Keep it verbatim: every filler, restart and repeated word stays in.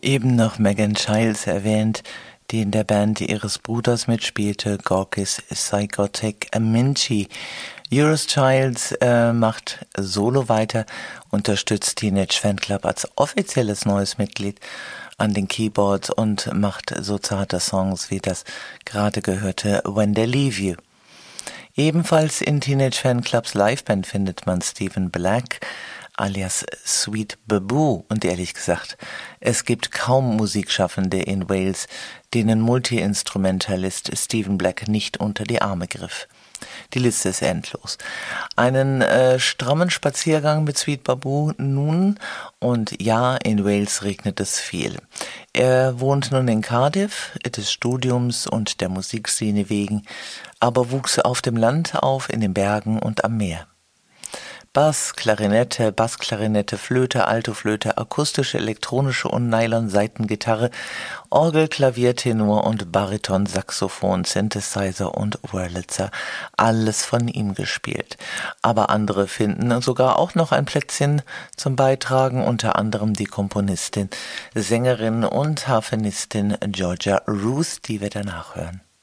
Eben noch Megan Childs erwähnt, die in der Band ihres Bruders mitspielte, Gorkis Psychotic Aminci. Eurus Childs äh, macht solo weiter, unterstützt Teenage Fanclub als offizielles neues Mitglied an den Keyboards und macht so zarte Songs wie das gerade gehörte When They Leave You. Ebenfalls in Teenage Fanclubs Liveband findet man Stephen Black alias Sweet Baboo, und ehrlich gesagt, es gibt kaum Musikschaffende in Wales, denen Multi-Instrumentalist Stephen Black nicht unter die Arme griff. Die Liste ist endlos. Einen äh, strammen Spaziergang mit Sweet Baboo nun, und ja, in Wales regnet es viel. Er wohnt nun in Cardiff, des Studiums und der Musikszene wegen, aber wuchs auf dem Land auf, in den Bergen und am Meer. Bass, Klarinette, Bassklarinette, Flöte, Altoflöte, akustische, elektronische und Nylon-Saitengitarre, Orgel, Klavier, Tenor und Bariton, Saxophon, Synthesizer und Wurlitzer, alles von ihm gespielt. Aber andere finden sogar auch noch ein Plätzchen zum Beitragen, unter anderem die Komponistin, Sängerin und Harfenistin Georgia Ruth, die wir danach hören.